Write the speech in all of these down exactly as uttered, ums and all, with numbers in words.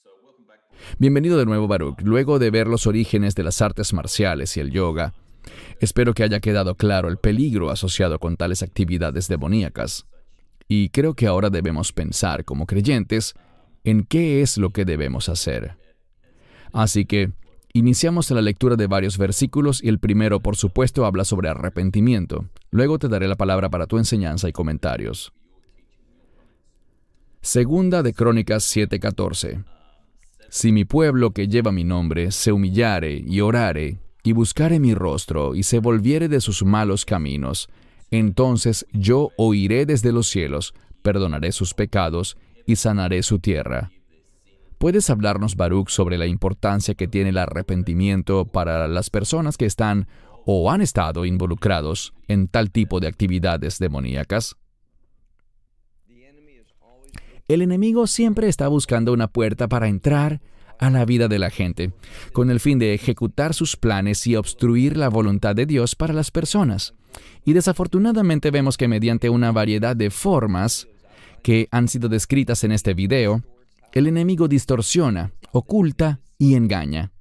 Bienvenido de nuevo, Baruch. Luego de ver los orígenes de las artes marciales y el yoga, espero que haya quedado claro el peligro asociado con tales actividades demoníacas. Y creo que ahora debemos pensar, como creyentes, en qué es lo que debemos hacer. Así que, iniciamos la lectura de varios versículos y el primero, por supuesto, habla sobre arrepentimiento. Luego te daré la palabra para tu enseñanza y comentarios. Segunda de Crónicas siete catorce. Si mi pueblo que lleva mi nombre se humillare y orare, y buscare mi rostro, y se volviere de sus malos caminos, entonces yo oiré desde los cielos, perdonaré sus pecados, y sanaré su tierra. ¿Puedes hablarnos, Baruch, sobre la importancia que tiene el arrepentimiento para las personas que están o han estado involucrados en tal tipo de actividades demoníacas? El enemigo siempre está buscando una puerta para entrar a la vida de la gente, con el fin de ejecutar sus planes y obstruir la voluntad de Dios para las personas. Y desafortunadamente vemos que mediante una variedad de formas que han sido descritas en este video, el enemigo distorsiona, oculta y engaña.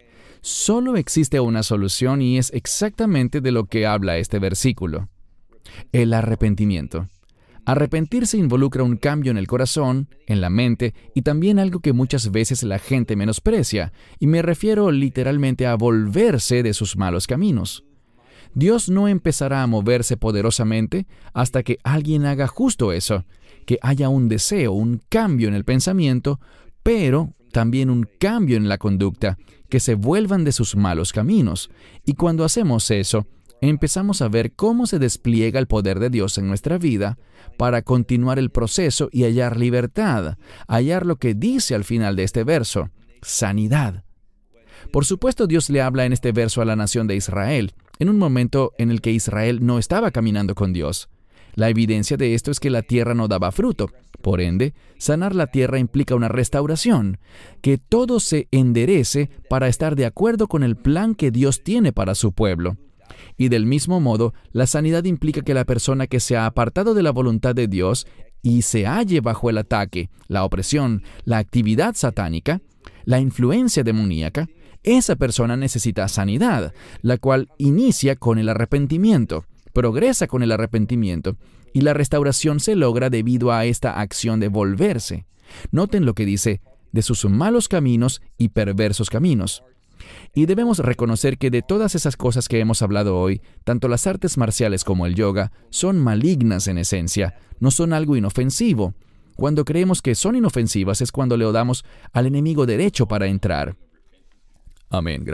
Solo existe una solución y es exactamente de lo que habla este versículo: el arrepentimiento. Arrepentirse involucra un cambio en el corazón, en la mente y también algo que muchas veces la gente menosprecia, y me refiero literalmente a volverse de sus malos caminos. Dios no empezará a moverse poderosamente hasta que alguien haga justo eso, que haya un deseo, un cambio en el pensamiento, pero también un cambio en la conducta, que se vuelvan de sus malos caminos. Y cuando hacemos eso, empezamos a ver cómo se despliega el poder de Dios en nuestra vida para continuar el proceso y hallar libertad, hallar lo que dice al final de este verso: sanidad. Por supuesto, Dios le habla en este verso a la nación de Israel, en un momento en el que Israel no estaba caminando con Dios. La evidencia de esto es que la tierra no daba fruto. Por ende, sanar la tierra implica una restauración, que todo se enderece para estar de acuerdo con el plan que Dios tiene para su pueblo. Y del mismo modo, la sanidad implica que la persona que se ha apartado de la voluntad de Dios y se halle bajo el ataque, la opresión, la actividad satánica, la influencia demoníaca, esa persona necesita sanidad, la cual inicia con el arrepentimiento, progresa con el arrepentimiento, y la restauración se logra debido a esta acción de volverse. Noten lo que dice: de sus malos caminos y perversos caminos. Y debemos reconocer que de todas esas cosas que hemos hablado hoy, tanto las artes marciales como el yoga son malignas en esencia, no son algo inofensivo. Cuando creemos que son inofensivas es cuando le damos al enemigo derecho para entrar. Amén.